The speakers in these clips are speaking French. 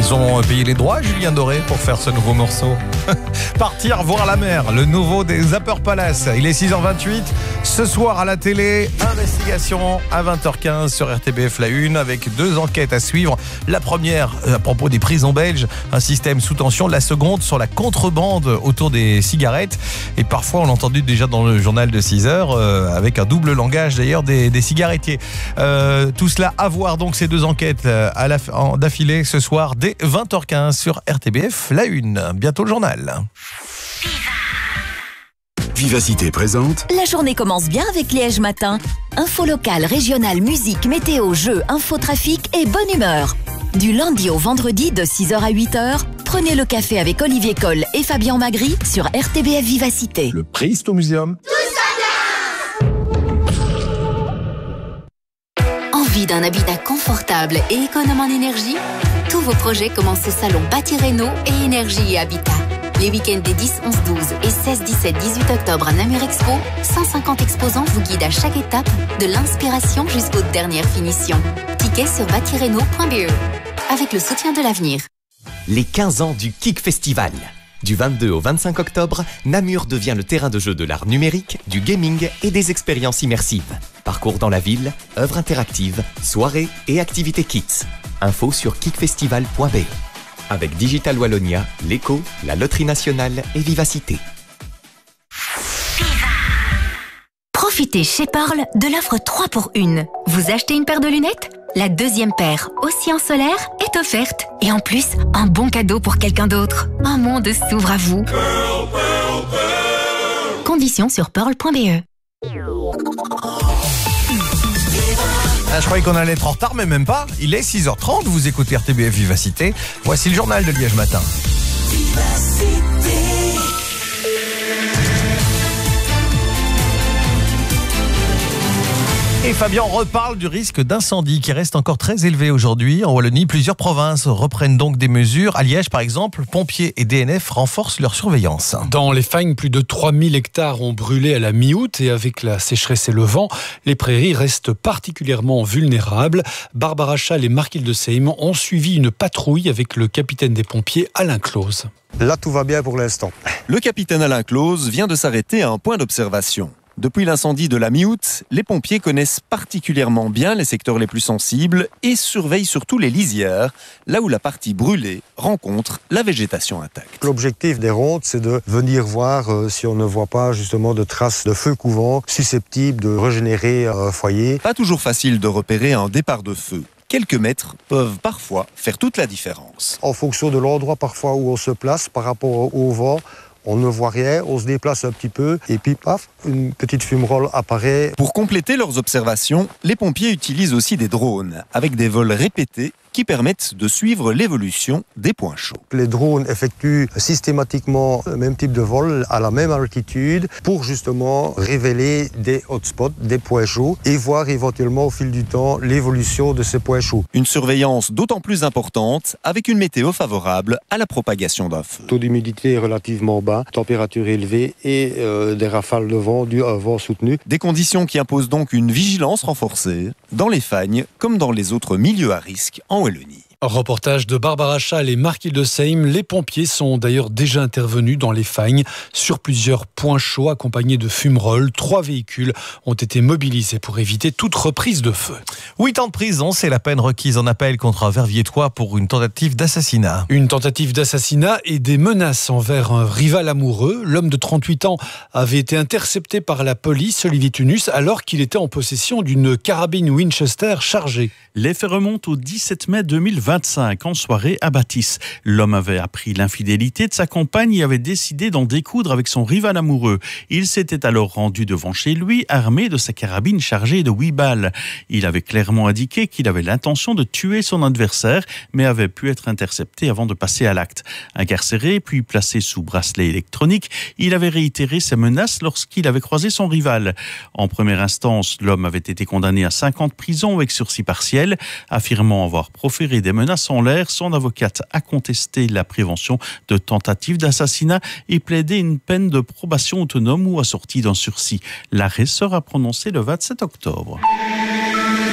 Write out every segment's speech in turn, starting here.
Ils ont payé les droits, Julien Doré, pour faire ce nouveau morceau. Partir voir la mer, le nouveau des Upper Palace. Il est 6h28. Ce soir à la télé, investigation à 20h15 sur RTBF La Une avec 2 enquêtes à suivre. La première à propos des prisons belges, un système sous tension. La seconde sur la contrebande autour des cigarettes. Et parfois, on l'a entendu déjà dans le journal de 6h, avec un double langage d'ailleurs des cigarettiers. Tout cela à voir donc ces 2 enquêtes d'affilée ce soir dès 20h15 sur RTBF La Une. Bientôt le journal. Vivacité présente. La journée commence bien avec Liège Matin. Info locale, régionale, musique, météo, jeux, infotrafic et bonne humeur. Du lundi au vendredi de 6h à 8h, prenez le café avec Olivier Coll et Fabien Magri sur RTBF Vivacité. Le Préhisto-Muséum. Envie d'un habitat confortable et économe en énergie? Tous vos projets commencent au salon Bâti Réno et Énergie et Habitat. Les week-ends des 10, 11, 12 et 16, 17, 18 octobre à Namur Expo, 150 exposants vous guident à chaque étape, de l'inspiration jusqu'aux dernières finitions. Tickets sur batireno.be. Avec le soutien de l'avenir. Les 15 ans du Kik Festival. Du 22 au 25 octobre, Namur devient le terrain de jeu de l'art numérique, du gaming et des expériences immersives. Parcours dans la ville, œuvres interactives, soirées et activités kids. Info sur kikfestival.be. Avec Digital Wallonia, l'Eco, la Loterie Nationale et Vivacité. Profitez chez Pearl de l'offre 3 pour 1. Vous achetez une paire de lunettes? La deuxième paire, aussi en solaire, est offerte. Et en plus, un bon cadeau pour quelqu'un d'autre. Un monde s'ouvre à vous. Pearl, Pearl, Pearl. Conditions sur pearl.be. Je croyais qu'on allait être en retard, mais même pas. Il est 6h30, vous écoutez RTBF Vivacité. Voici le journal de Liège Matin. Et Fabien reparle du risque d'incendie qui reste encore très élevé aujourd'hui. En Wallonie, plusieurs provinces reprennent donc des mesures. À Liège, par exemple, pompiers et DNF renforcent leur surveillance. Dans les Fagnes, plus de 3000 hectares ont brûlé à la mi-août et avec la sécheresse et le vent, les prairies restent particulièrement vulnérables. Barbara Schall et Marc Hildesheim ont suivi une patrouille avec le capitaine des pompiers Alain Clause. Là, tout va bien pour l'instant. Le capitaine Alain Clause vient de s'arrêter à un point d'observation. Depuis l'incendie de la mi-août, les pompiers connaissent particulièrement bien les secteurs les plus sensibles et surveillent surtout les lisières, là où la partie brûlée rencontre la végétation intacte. L'objectif des rondes, c'est de venir voir si on ne voit pas justement de traces de feu couvant susceptibles de régénérer un foyer. Pas toujours facile de repérer un départ de feu. Quelques mètres peuvent parfois faire toute la différence. En fonction de l'endroit parfois où on se place par rapport au vent, on ne voit rien, on se déplace un petit peu et puis paf, une petite fumerole apparaît. Pour compléter leurs observations, les pompiers utilisent aussi des drones avec des vols répétés qui permettent de suivre l'évolution des points chauds. Les drones effectuent systématiquement le même type de vol à la même altitude pour justement révéler des hotspots, des points chauds et voir éventuellement au fil du temps l'évolution de ces points chauds. Une surveillance d'autant plus importante avec une météo favorable à la propagation d'un feu. Taux d'humidité relativement bas, température élevée et des rafales de vent dû à un vent soutenu. Des conditions qui imposent donc une vigilance renforcée dans les Fagnes comme dans les autres milieux à risque en Wallonie. Reportage de Barbara Schall et Marc Hildesheim. Les pompiers sont d'ailleurs déjà intervenus dans les Fagnes sur plusieurs points chauds accompagnés de fumerolles. 3 véhicules ont été mobilisés pour éviter toute reprise de feu. 8 ans de prison, c'est la peine requise en appel contre un Verviétois pour une tentative d'assassinat. Une tentative d'assassinat et des menaces envers un rival amoureux. L'homme de 38 ans avait été intercepté par la police, Olivier Tunus, alors qu'il était en possession d'une carabine Winchester chargée. Les faits remontent au 17 mai 2025, en soirée à Bâtisse. L'homme avait appris l'infidélité de sa compagne et avait décidé d'en découdre avec son rival amoureux. Il s'était alors rendu devant chez lui, armé de sa carabine chargée de 8 balles. Il avait clairement indiqué qu'il avait l'intention de tuer son adversaire, mais avait pu être intercepté avant de passer à l'acte. Incarcéré, puis placé sous bracelet électronique, il avait réitéré ses menaces lorsqu'il avait croisé son rival. En première instance, l'homme avait été condamné à 5 ans de prison avec sursis partiel. Affirmant avoir proféré des menaces en l'air, son avocate a contesté la prévention de tentative d'assassinat et plaidé une peine de probation autonome ou assortie d'un sursis. L'arrêt sera prononcé le 27 octobre.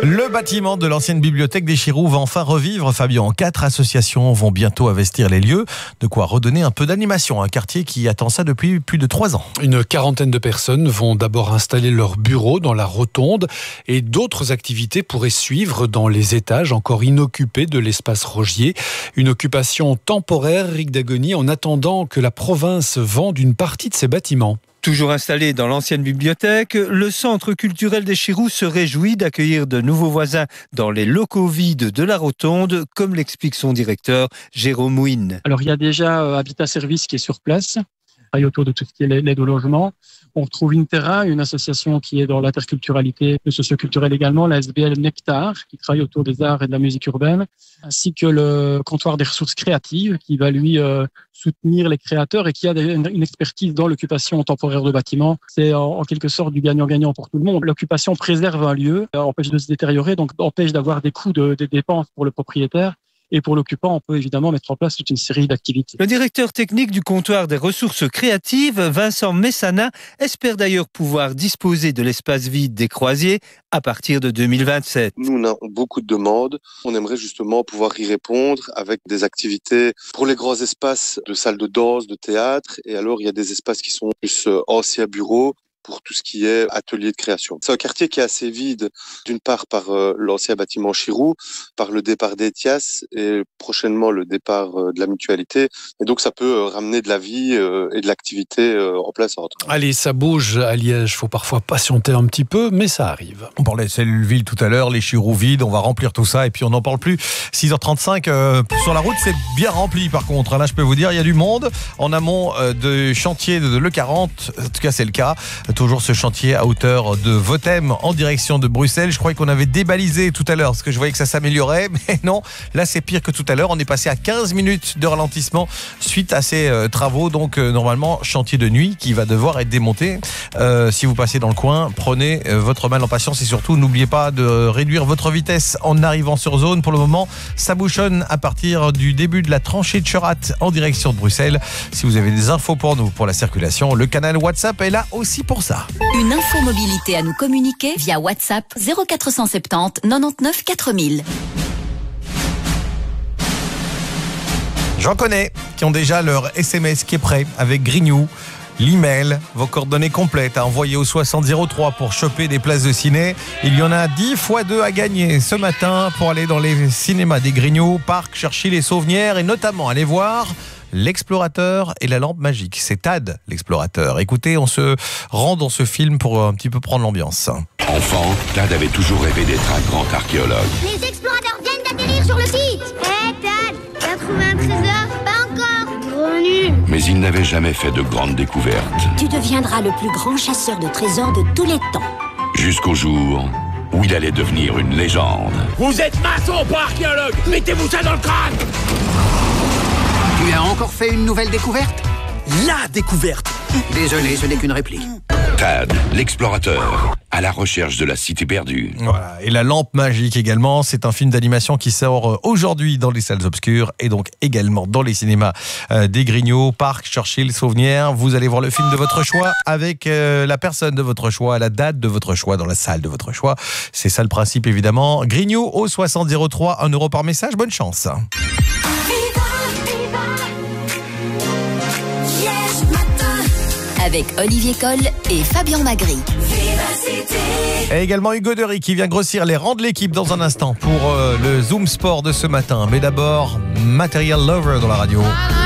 Le bâtiment de l'ancienne bibliothèque des Chiroux va enfin revivre, Fabien. 4 associations vont bientôt investir les lieux. De quoi redonner un peu d'animation à un quartier qui attend ça depuis plus de 3 ans. Une quarantaine de personnes vont d'abord installer leur bureau dans la rotonde et d'autres activités pourraient suivre dans les étages encore inoccupés de l'espace Rogier. Une occupation temporaire, Rick Dagoni, en attendant que la province vende une partie de ses bâtiments. Toujours installé dans l'ancienne bibliothèque, le centre culturel des Chiroux se réjouit d'accueillir de nouveaux voisins dans les locaux vides de la rotonde, comme l'explique son directeur Jérôme Ouine. Alors il y a déjà Habitat Service qui est sur place, autour de tout ce qui est l'aide au logement. On retrouve Interra, une association qui est dans l'interculturalité, le socio-culturel également, la SBL Nectar, qui travaille autour des arts et de la musique urbaine, ainsi que le comptoir des ressources créatives, qui va lui soutenir les créateurs et qui a une expertise dans l'occupation temporaire de bâtiments. C'est en quelque sorte du gagnant-gagnant pour tout le monde. L'occupation préserve un lieu, empêche de se détériorer, donc empêche d'avoir des coûts des dépenses pour le propriétaire. Et pour l'occupant, on peut évidemment mettre en place toute une série d'activités. Le directeur technique du comptoir des ressources créatives, Vincent Messana, espère d'ailleurs pouvoir disposer de l'espace vide des Croisiers à partir de 2027. Nous, on a beaucoup de demandes. On aimerait justement pouvoir y répondre avec des activités pour les grands espaces de salles de danse, de théâtre. Et alors, il y a des espaces qui sont plus anciens bureaux, pour tout ce qui est atelier de création. C'est un quartier qui est assez vide, d'une part par l'ancien bâtiment Chiroux, par le départ d'Etias et prochainement le départ de la mutualité. Et donc ça peut ramener de la vie et de l'activité en plein centre. Allez, ça bouge à Liège, faut parfois patienter un petit peu, mais ça arrive. On parlait de cellules villes tout à l'heure, les Chiroux vides, on va remplir tout ça et puis on n'en parle plus. 6h35, sur la route c'est bien rempli par contre. Là je peux vous dire, il y a du monde en amont de chantier de l'E40, en tout cas c'est le cas. Toujours ce chantier à hauteur de Votem en direction de Bruxelles. Je croyais qu'on avait débalisé tout à l'heure parce que je voyais que ça s'améliorait, mais non, là c'est pire que tout à l'heure. On est passé à 15 minutes de ralentissement suite à ces travaux. Donc normalement chantier de nuit qui va devoir être démonté. Si vous passez dans le coin, prenez votre mal en patience et surtout n'oubliez pas de réduire votre vitesse en arrivant sur zone. Pour le moment, ça bouchonne à partir du début de la tranchée de Cherat en direction de Bruxelles. Si vous avez des infos pour nous pour la circulation, le canal WhatsApp est là aussi pour ça. Une info mobilité à nous communiquer via WhatsApp 0470 99 4000. J'en connais qui ont déjà leur SMS qui est prêt avec Grignou. L'email, vos coordonnées complètes à envoyer au 6003 pour choper des places de ciné. Il y en a 10 x 2 à gagner ce matin pour aller dans les cinémas des Grignoux, Parc, Churchill et Sauvenière et notamment aller voir L'explorateur et la lampe magique. C'est Tad, l'explorateur. Écoutez, on se rend dans ce film pour un petit peu prendre l'ambiance. Enfant, Tad avait toujours rêvé d'être un grand archéologue. Les explorateurs viennent d'atterrir sur le site. Hé Tad, t'as trouvé un trésor? Pas encore. Gros nul. Mais il n'avait jamais fait de grandes découvertes. Tu deviendras le plus grand chasseur de trésors de tous les temps. Jusqu'au jour où il allait devenir une légende. Vous êtes maçon, pas archéologue. Mettez-vous ça dans le crâne. Tu as encore fait une nouvelle découverte? La découverte. Désolé, ce n'est qu'une réplique. Tad, l'explorateur, à la recherche de la cité perdue. Voilà. Et la lampe magique également, c'est un film d'animation qui sort aujourd'hui dans les salles obscures et donc également dans les cinémas des Grignoux, Parc, Churchill, Sauvenière. Vous allez voir le film de votre choix avec la personne de votre choix, la date de votre choix, dans la salle de votre choix. C'est ça le principe évidemment. Grignoux au 6003, 1 € par message. Bonne chance. Avec Olivier Coll et Fabien Magri. Et également Hugo Dery qui vient grossir les rangs de l'équipe dans un instant pour le Zoom Sport de ce matin. Mais d'abord, Material Lover dans la radio.